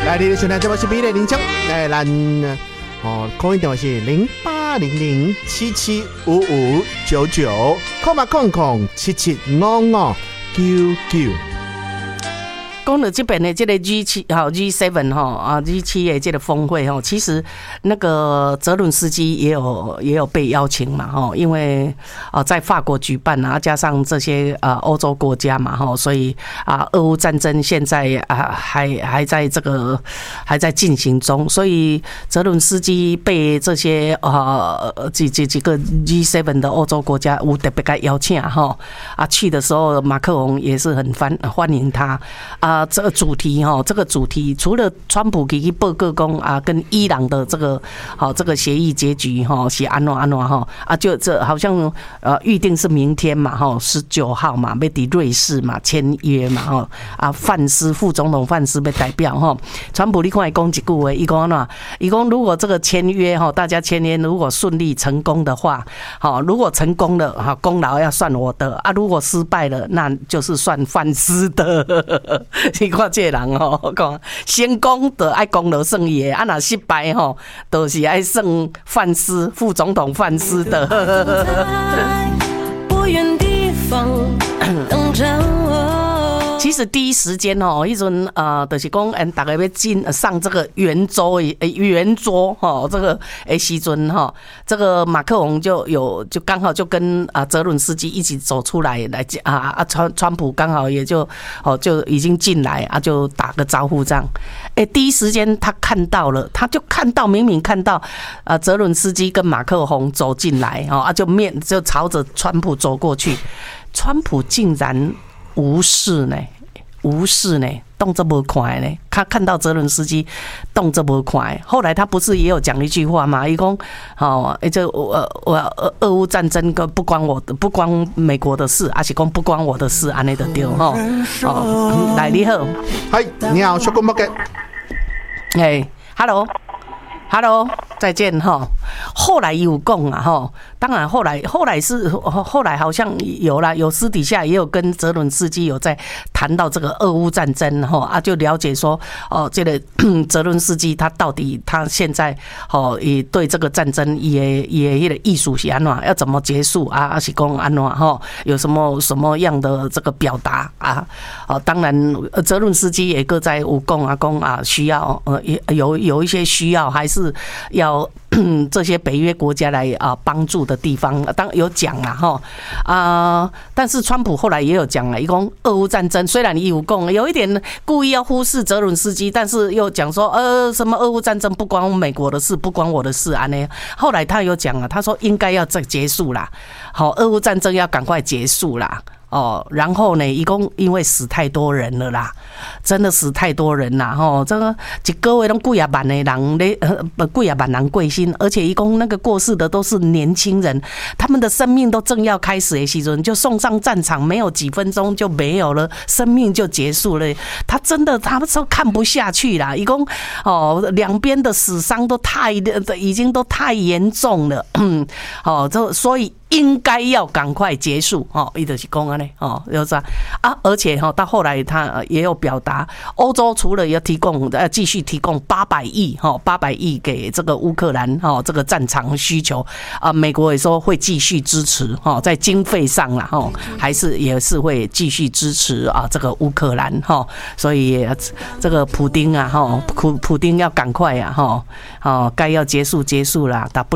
来，你的选择这边是比例铃声，来咱call 电话是0800775599，空嘛空空775599。 讲到这边的这个 G7 G7 G7的这个峰会其实那个泽伦斯基也有被邀请嘛因为在法国举办加上这些欧洲国家嘛所以俄乌战争现在还在这个还在进行中，所以泽伦斯基被这些几个 G7 的欧洲国家有特别邀请去的时候，马克龙也是很欢迎他这个主题除了川普去报告讲跟伊朗的这个协议结局是安怎就这好像预定是明天嘛19号嘛要在瑞士嘛签约嘛范斯副总统范斯要代表川普你看他讲一句话，他讲如果这个签约大家签约如果顺利成功的话如果成功了功劳要算我的如果失败了那就是算范斯的。你看这个人讲成功就要功劳算伊的，若失败就是要算范斯副总统范斯的。不远地方等着我。其实第一时间迄阵就是讲大家要上这个圆桌这个的时阵这个马克龙就刚好就跟泽伦斯基一起走出来川普刚好也就已经进来就打个招呼这样。第一时间他看到了，他就明明看到泽伦斯基跟马克龙走进来就朝着川普走过去，川普竟然无视呢，动作不快呢。他看到泽伦斯基动作不快，后来他不是也有讲一句话吗？他说这俄乌战争不关美国的事，还是讲不关我的事，安尼就对来，你好， 嗨，你好，小公伯哥， hello，再见后来有讲当然后来好像有私底下也有跟泽伦斯基有在谈到这个俄乌战争就了解说这个泽伦斯基他到底他现在也对这个战争也艺术是安怎要怎么结束还是讲安怎有什么样的这个表达当然泽伦斯基也各在有讲需要有一些需要还是要这些北约国家来帮助的地方，当然有讲啦但是川普后来也有讲了，他说俄乌战争虽然你有讲有一点故意要忽视泽伦斯基，但是又讲说什么俄乌战争不关美国的事，不关我的事后来他有讲了，他说应该要再结束啦，俄乌战争要赶快结束啦。然后呢，一共因为死太多人了啦，真的死太多人啦这个一个月都几啊万的人几啊万人过身，而且一共那个过世的都是年轻人，他们的生命都正要开始的时候就送上战场，没有几分钟就没有了，生命就结束了。他们说看不下去啦，一共两边的死伤都已经都太严重了，所以应该要赶快结束他就是说这样就是而且到后来他也有表达，欧洲除了要继续提供800亿给这个乌克兰这个战场需求美国也说会继续支持在经费上啦也是会继续支持这个乌克兰所以这个普丁要赶快该要结束啦，